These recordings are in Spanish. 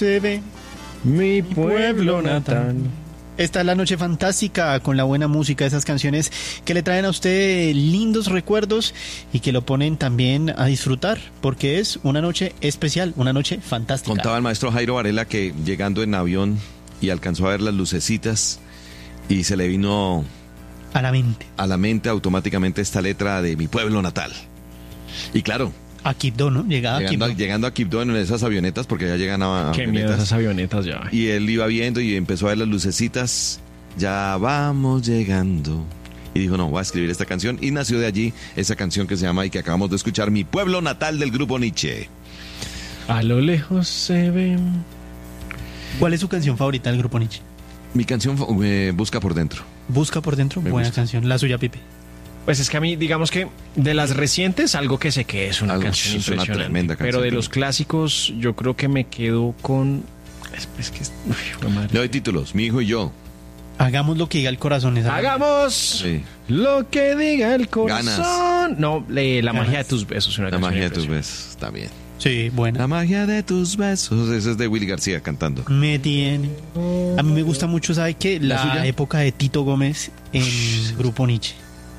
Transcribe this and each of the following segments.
se ve Mi pueblo natal. Esta es la noche fantástica con la buena música, esas canciones que le traen a usted lindos recuerdos y que lo ponen también a disfrutar, porque es una noche especial, una noche fantástica. Contaba el maestro Jairo Varela que llegando en avión y alcanzó a ver las lucecitas y se le vino A la mente automáticamente esta letra de Mi pueblo natal. Y claro, a Quibdó, ¿no? llegando a Quibdó en esas avionetas, porque ya llegan a Qué miedo esas avionetas ya. Y él iba viendo y empezó a ver las lucecitas. Ya vamos llegando. Y dijo, no, voy a escribir esta canción. Y nació de allí esa canción que se llama y que acabamos de escuchar, Mi pueblo natal, del grupo Nietzsche. A lo lejos se ve. ¿Cuál es su canción favorita del grupo Nietzsche? Mi canción Busca por dentro. Busca por dentro, Me buena gusta. canción. La suya, Pipe. Pues es que a mí, digamos que de las recientes, algo que sé que es una canción es una impresionante. tremenda canción. Pero de los clásicos, yo creo que me quedo con. Es que. Uy, madre. Le doy títulos, Mi hijo y yo. Hagamos lo que diga el corazón. Hagamos Sí. lo que diga el corazón. Ganas. No, La magia de tus besos. Una La canción magia de tus impresionante. besos, está bien. Sí, buena. La magia de tus besos. Ese es de Willy García cantando. Me tiene. A mí me gusta mucho, ¿sabe qué? La suya? época de Tito Gómez en Grupo Nietzsche.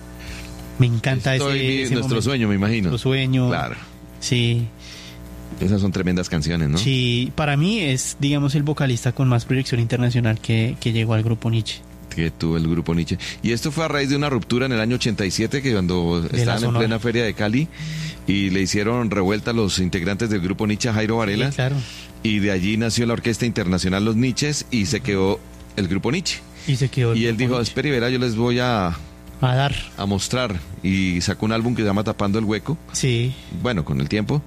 Me encanta ese Nuestro momento. sueño, me imagino. Nuestro sueño. Claro. Sí. Esas son tremendas canciones, ¿no? Sí, para mí es, digamos, el vocalista con más proyección internacional que llegó al Grupo Nietzsche. Que tuvo el grupo Nietzsche. Y esto fue a raíz de una ruptura en el año 87, que cuando la estaban en Sonora. plena feria de Cali y le hicieron revuelta a los integrantes del grupo Nietzsche a Jairo Varela. Sí, claro. Y de allí nació la Orquesta Internacional Los Nietzsches y se quedó el grupo Nietzsche. Y se quedó. el Y él Grupo dijo, Nietzsche. espera y verá, yo les voy a dar. mostrar. Y sacó un álbum que se llama Tapando el Hueco. Sí. Bueno, con el tiempo.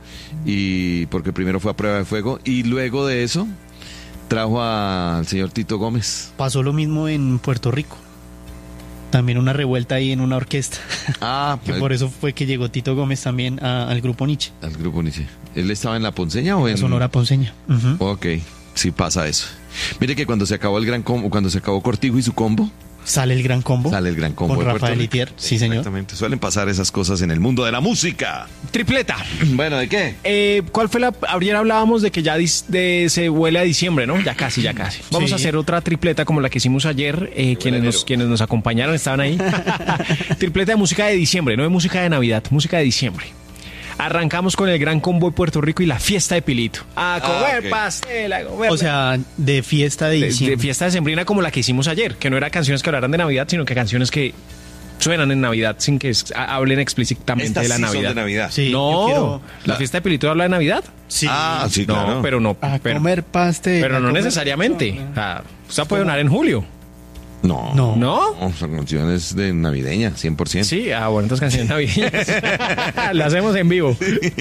Y porque primero fue a Prueba de Fuego. Y luego de eso trajo al señor Tito Gómez. Pasó lo mismo en Puerto Rico. También una revuelta ahí en una orquesta. Ah, Que por eso fue que llegó Tito Gómez también al Grupo Nietzsche. al grupo Nietzsche. ¿Él estaba en La Ponceña o en La Sonora Ponceña. Ujú. Ok, sí pasa eso. Mire que cuando se acabó el gran combo, cuando se acabó Cortijo y su combo, Sale el Gran Combo. sale el gran combo Con de Puerto Rafael Rico. Itier. Sí, señor. Exactamente. Suelen pasar esas cosas en el mundo de la música. Tripleta. Bueno, ¿de qué? ¿Cuál fue la...? Ayer hablábamos de que ya se huele a diciembre, ¿no? Ya casi. Vamos Sí. a hacer otra tripleta como la que hicimos ayer. Quienes nos acompañaron estaban ahí. Tripleta de música de diciembre, no de música de Navidad, música de diciembre. Arrancamos con el Gran Combo de Puerto Rico y la fiesta de Pilito. A comer ok. pastel, a comer... O sea, de fiesta de de diciembre. fiesta decembrina como la que hicimos ayer, que no era canciones que hablaran de Navidad, sino que canciones que suenan en Navidad sin que hablen explícitamente Estas de la sí Navidad. son de Navidad. Sí, yo No, quiero- la fiesta de Pilito habla de Navidad. Sí. Ah, sí, No, claro. pero no. A pero, comer pastel. pero a no comer- necesariamente. O sea, usted puede donar en julio. No. No. ¿No? Son canciones de navideña, 100%. Sí, bueno, entonces canciones navideñas. La hacemos en vivo.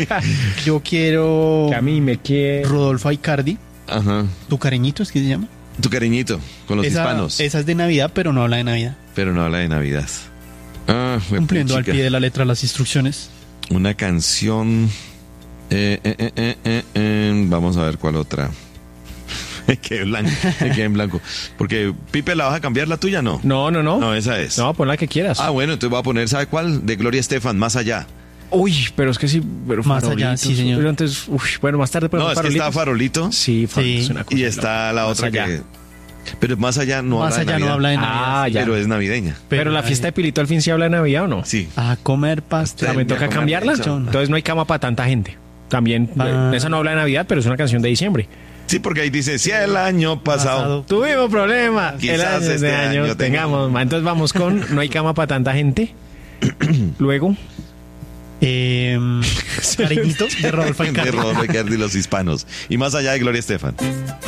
Yo quiero Que a mí me quiere. Rodolfo Aicardi. Ajá. ¿Tu cariñito es que se llama? Tu cariñito, con los hispanos. Esa es de Navidad, pero no habla de Navidad. Pero no habla de Navidad. Ah, Cumpliendo al chica. pie de la letra las instrucciones. Una canción. Vamos a ver cuál otra. Me quedé en blanco. Porque, Pipe, ¿la vas a cambiar la tuya? No. No. No, esa es. No, pon la que quieras. Ah, bueno, entonces voy a poner, ¿sabe cuál? De Gloria Estefan, Más Allá. Uy, pero es que sí. Pero Más allá, Farolitos, sí, señor. Pero entonces, bueno, más tarde. No, es que está Farolito. Sí, Farolitos Sí. es una cosa Y está la Más otra allá. que. Pero Más Allá no Más habla de allá no Navidad. habla de Navidad. Ah, ya. Pero es navideña. Pero la fiesta de Pilito al fin sí habla de Navidad o no? Sí. A comer pastel. ¿Me toca comer cambiarla? lechón. Entonces no hay cama para tanta gente. También, esa no habla de Navidad, pero es una canción de diciembre. Sí, porque ahí dice, si el año pasado. Tuvimos problemas. Quizás El este año año tengamos más. Entonces vamos con No hay cama para tanta gente. Luego. Cariñito de Rodolfo De Aicardi. Rodolfo Aicardi y los hispanos. Y Más Allá de Gloria Estefan.